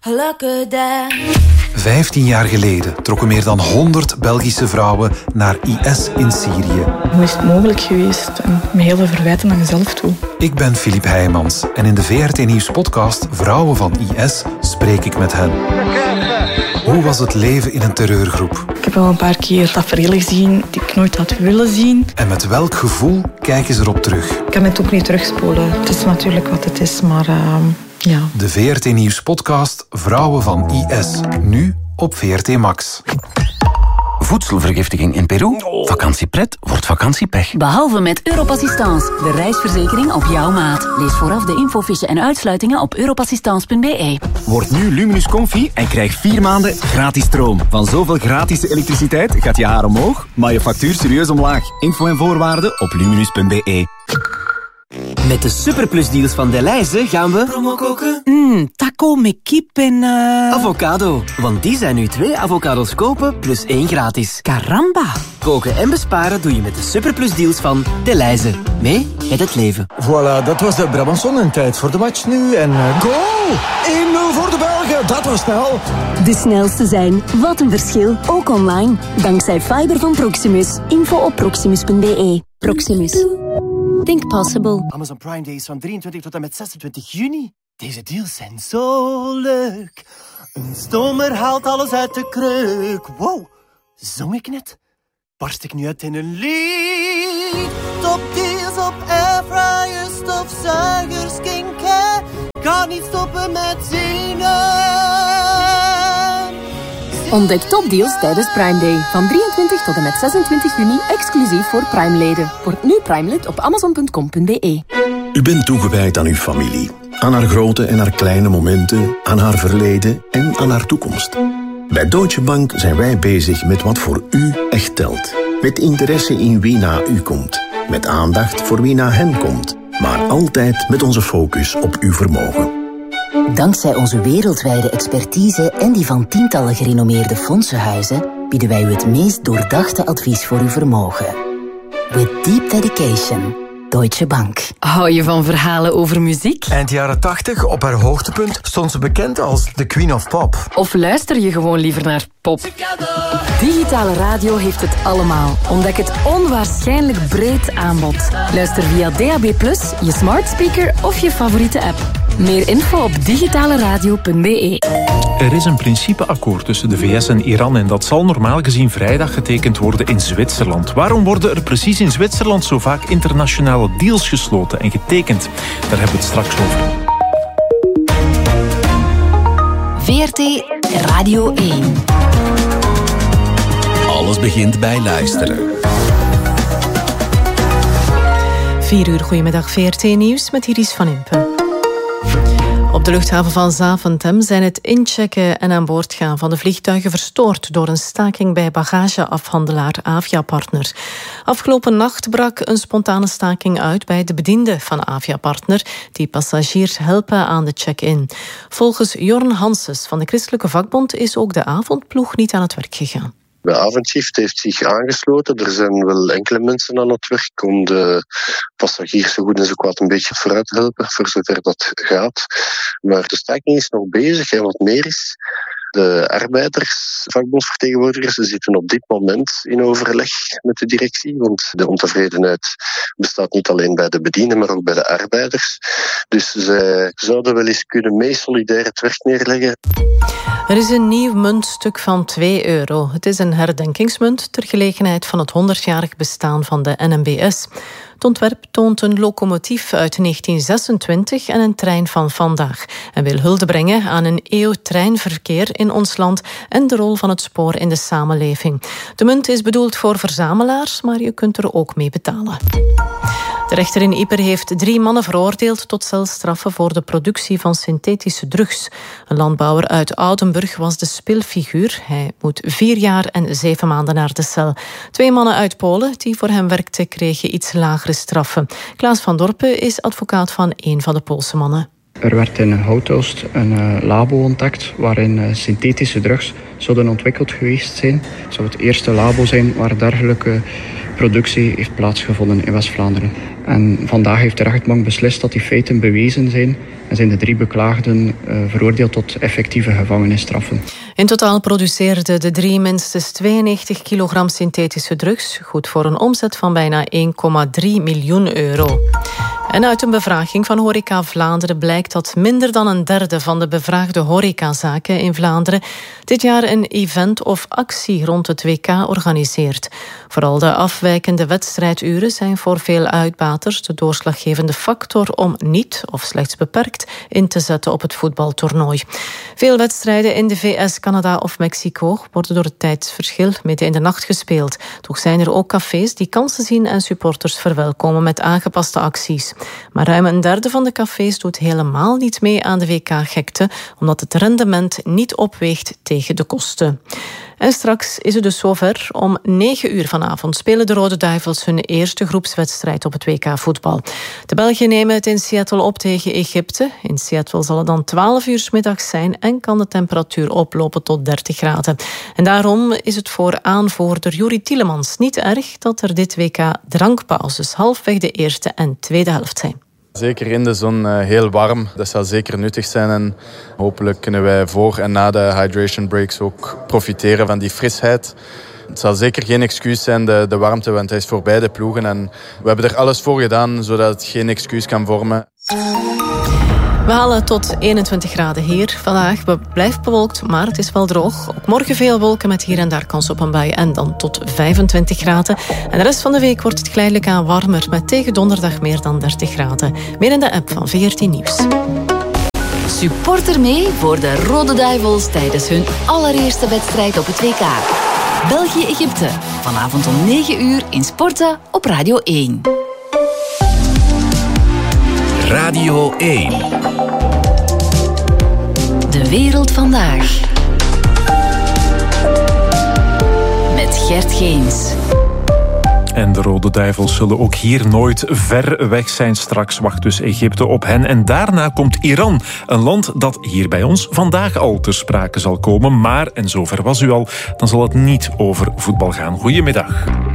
Gelukkig. 15 jaar geleden trokken meer dan 100 Belgische vrouwen naar IS in Syrië. Hoe is het mogelijk geweest? En met heel veel verwijten aan jezelf toe. Ik ben Philippe Heijmans en in de VRT Nieuws podcast Vrouwen van IS spreek ik met hen. Hoe was het leven in een terreurgroep? Ik heb al een paar keer taferelen gezien die ik nooit had willen zien. En met welk gevoel kijken ze erop terug? Ik kan het ook niet terugspoelen. Het is natuurlijk wat het is, maar ja. De VRT Nieuws podcast Vrouwen van IS. Nu op VRT Max. Voedselvergiftiging in Peru? Vakantiepret wordt vakantiepech. Behalve met Europassistance, de reisverzekering op jouw maat. Lees vooraf de infofiche en uitsluitingen op europassistance.be. Word nu Luminus Comfy en krijg 4 maanden gratis stroom. Van zoveel gratis elektriciteit gaat je haar omhoog, maar je factuur serieus omlaag. Info en voorwaarden op luminus.be. Met de superplusdeals van Delhaize gaan we... Promo koken? Taco met kip en... Avocado. Want die zijn nu 2 avocados kopen plus 1 gratis. Caramba. Koken en besparen doe je met de superplusdeals van Delhaize. Mee met het leven. Voilà, dat was de Brabançon en tijd voor de match nu. En goal! 1-0 voor de Belgen, dat was snel. De snelste zijn. Wat een verschil. Ook online. Dankzij fiber van Proximus. Info op proximus.be. Proximus. Think possible. Amazon Prime Days van 23 tot en met 26 juni. Deze deals zijn zo leuk. Een stomer haalt alles uit de kreuk. Wow, zong ik net? Barst ik nu uit in een lied? Top deals op airfryers, stofzuigers, skincare. Kan niet stoppen met zingen. Ontdek topdeals tijdens Prime Day. Van 23 tot en met 26 juni exclusief voor Prime-leden. Word nu Prime-lid op amazon.com.be. U bent toegewijd aan uw familie. Aan haar grote en haar kleine momenten, aan haar verleden en aan haar toekomst. Bij Deutsche Bank zijn wij bezig met wat voor u echt telt. Met interesse in wie na u komt. Met aandacht voor wie na hen komt. Maar altijd met onze focus op uw vermogen. Dankzij onze wereldwijde expertise en die van tientallen gerenommeerde fondsenhuizen bieden wij u het meest doordachte advies voor uw vermogen. With deep dedication. Deutsche Bank. Hou je van verhalen over muziek? Eind jaren 80, op haar hoogtepunt, stond ze bekend als de Queen of Pop. Of luister je gewoon liever naar pop? Digitale radio heeft het allemaal. Ontdek het onwaarschijnlijk breed aanbod. Luister via DAB+, je smart speaker of je favoriete app. Meer info op digitaleradio.be. Er is een principeakkoord tussen de VS en Iran en dat zal normaal gezien vrijdag getekend worden in Zwitserland. Waarom worden er precies in Zwitserland zo vaak internationale deals gesloten en getekend? Daar hebben we het straks over. VRT Radio 1. Alles begint bij luisteren. 4 uur, goedemiddag, VRT Nieuws met Iris van Impen. Op de luchthaven van Zaventem zijn het inchecken en aan boord gaan van de vliegtuigen verstoord door een staking bij bagageafhandelaar Aviapartner. Afgelopen nacht brak een spontane staking uit bij de bedienden van Aviapartner, die passagiers helpen aan de check-in. Volgens Jorn Hanses van de Christelijke Vakbond is ook de avondploeg niet aan het werk gegaan. De avondshift heeft zich aangesloten. Er zijn wel enkele mensen aan het werk om de passagiers zo goed en zo kwaad een beetje vooruit te helpen, voor zover dat gaat. Maar de staking is nog bezig en wat meer is, de arbeiders, vakbondsvertegenwoordigers, ze zitten op dit moment in overleg met de directie, want de ontevredenheid bestaat niet alleen bij de bedienden, maar ook bij de arbeiders. Dus zij zouden wel eens kunnen mee solidair het werk neerleggen. Er is een nieuw muntstuk van €2. Het is een herdenkingsmunt ter gelegenheid van het 100-jarig bestaan van de NMBS. Het ontwerp toont een locomotief uit 1926 en een trein van vandaag en wil hulde brengen aan een eeuw treinverkeer in ons land en de rol van het spoor in de samenleving. De munt is bedoeld voor verzamelaars, maar je kunt er ook mee betalen. De rechter in Ieper heeft 3 mannen veroordeeld tot celstraffen voor de productie van synthetische drugs. Een landbouwer uit Oudenburg was de speelfiguur. Hij moet 4 jaar en 7 maanden naar de cel. 2 mannen uit Polen die voor hem werkten kregen iets lagere straffen. Klaas van Dorpen is advocaat van een van de Poolse mannen. Er werd in Houtoost een labo ontdekt waarin synthetische drugs zouden ontwikkeld geweest zijn. Het zou het eerste labo zijn waar dergelijke productie heeft plaatsgevonden in West-Vlaanderen. En vandaag heeft de rechtbank beslist dat die feiten bewezen zijn en zijn de 3 beklaagden veroordeeld tot effectieve gevangenisstraffen. In totaal produceerden de 3 minstens 92 kilogram synthetische drugs, goed voor een omzet van bijna 1,3 miljoen euro. En uit een bevraging van Horeca Vlaanderen blijkt dat minder dan een derde van de bevraagde horecazaken in Vlaanderen dit jaar een event of actie rond het WK organiseert. Vooral de afwijkende wedstrijduren zijn voor veel uitbaters de doorslaggevende factor om niet, of slechts beperkt, in te zetten op het voetbaltoernooi. Veel wedstrijden in de VS, Canada of Mexico worden door het tijdsverschil midden in de nacht gespeeld. Toch zijn er ook cafés die kansen zien en supporters verwelkomen met aangepaste acties. Maar ruim een derde van de cafés doet helemaal niet mee aan de WK-gekte, omdat het rendement niet opweegt tegen de kosten. En straks is het dus zover. Om 9 uur vanavond spelen de Rode Duivels hun eerste groepswedstrijd op het WK voetbal. De Belgen nemen het in Seattle op tegen Egypte. In Seattle zal het dan 12 uur 's middags zijn en kan de temperatuur oplopen tot 30 graden. En daarom is het voor aanvoerder Juri Tielemans niet erg dat er dit WK drankpauzes halfweg de eerste en tweede helft zijn. Zeker in de zon heel warm. Dat zal zeker nuttig zijn. En hopelijk kunnen wij voor en na de hydration breaks ook profiteren van die frisheid. Het zal zeker geen excuus zijn, de warmte, want hij is voor beide ploegen. En we hebben er alles voor gedaan, zodat het geen excuus kan vormen. We halen tot 21 graden hier. Vandaag blijft bewolkt, maar het is wel droog. Ook morgen veel wolken met hier en daar kans op een bui en dan tot 25 graden. En de rest van de week wordt het geleidelijk aan warmer met tegen donderdag meer dan 30 graden. Meer in de app van VRT Nieuws. Supporter mee voor de Rode Duivels tijdens hun allereerste wedstrijd op het WK. België-Egypte. Vanavond om 9 uur in Sporten op Radio 1. Radio 1. De wereld vandaag. Met Gert Geens. En de Rode Duivels zullen ook hier nooit ver weg zijn. Straks wacht dus Egypte op hen. En daarna komt Iran. Een land dat hier bij ons vandaag al ter sprake zal komen. Maar, en zover was u al, dan zal het niet over voetbal gaan. Goedemiddag.